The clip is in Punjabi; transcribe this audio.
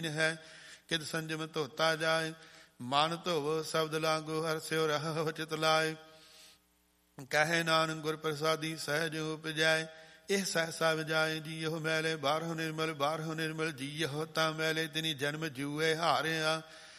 ਹੈ। ਕਿਦ ਸੰਜਮ ਧੋਤਾ ਜਾਏ, ਮਨ ਧੋਵ ਸ਼ਬਦ ਲਾਗੋ, ਹਰਿ ਸਿਉ ਰਹਿ ਚਿਤ ਲਾਏ। ਕਹੇ ਨਾਨਕ ਗੁਰ ਪ੍ਰਸਾਦੀ ਸਹਿਜ ਉਪਜੈ, ਇਹ ਸਹਸਾ ਵਜਾਏ ਜੀਓ ਮੈਲੇ। ਬਾਹਰੋਂ ਨਿਰਮਲ ਬਾਹਰੋਂ ਨਿਰਮਲ ਜੀਓ ਤਾਂ ਮੈਲੇ, ਤਿਨੀ ਜਨਮ ਜੂਏ ਹਾਰਿਆ।